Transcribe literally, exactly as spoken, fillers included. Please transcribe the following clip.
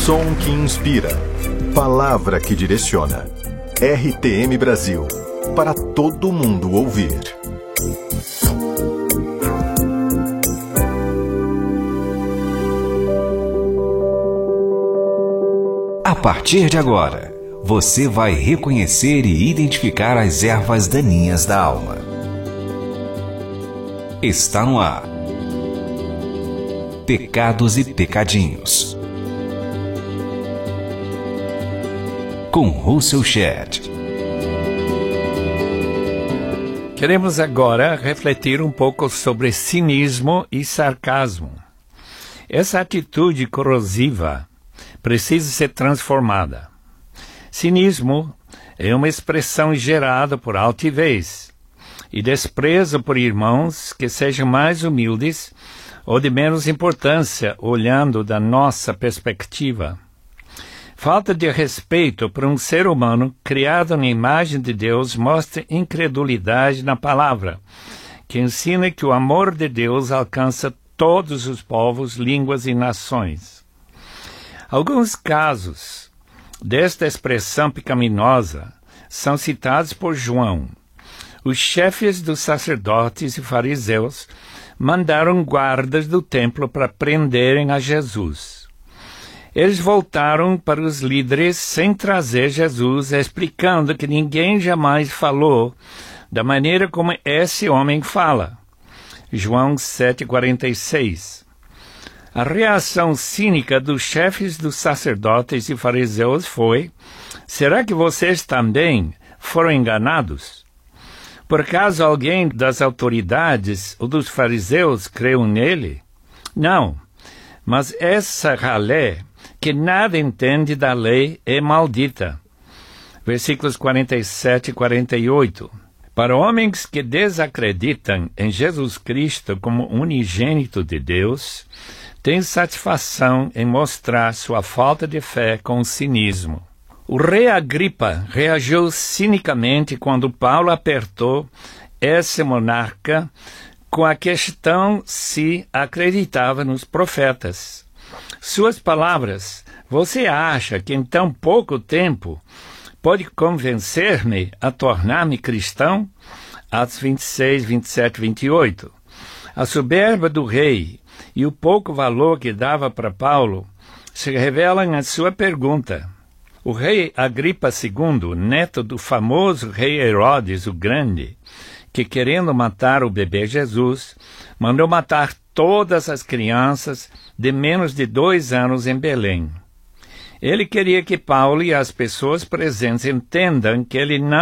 Som que inspira. Palavra que direciona. R T M Brasil. Para todo mundo ouvir. A partir de agora, você vai reconhecer e identificar as ervas daninhas da alma. Está no ar. Pecados e Pecadinhos. Com Russell Shedd. Queremos agora refletir um pouco sobre cinismo e sarcasmo. Essa atitude corrosiva precisa ser transformada. Cinismo é uma expressão gerada por altivez e desprezo por irmãos que sejam mais humildes ou de menos importância, olhando da nossa perspectiva. Falta de respeito por um ser humano criado na imagem de Deus mostra incredulidade na palavra, que ensina que o amor de Deus alcança todos os povos, línguas e nações. Alguns casos desta expressão pecaminosa são citados por João. Os chefes dos sacerdotes e fariseus mandaram guardas do templo para prenderem a Jesus. Eles voltaram para os líderes sem trazer Jesus, explicando que ninguém jamais falou da maneira como esse homem fala. João sete, quarenta e seis. A reação cínica dos chefes dos sacerdotes e fariseus foi: será que vocês também foram enganados? Por acaso alguém das autoridades ou dos fariseus creu nele? Não, mas essa ralé, que nada entende da lei, é maldita. Versículos quarenta e sete e quarenta e oito. Para homens que desacreditam em Jesus Cristo como unigênito de Deus, tem satisfação em mostrar sua falta de fé com cinismo. O rei Agripa reagiu cinicamente quando Paulo apertou esse monarca com a questão se acreditava nos profetas. Suas palavras: você acha que em tão pouco tempo pode convencer-me a tornar-me cristão? Atos vinte e seis, vinte e sete, vinte e oito. A soberba do rei e o pouco valor que dava para Paulo se revelam na sua pergunta. O rei Agripa segundo, neto do famoso rei Herodes o Grande, que, querendo matar o bebê Jesus, mandou matar todas as crianças de menos de dois anos em Belém. Ele queria que Paulo e as pessoas presentes entendam que ele não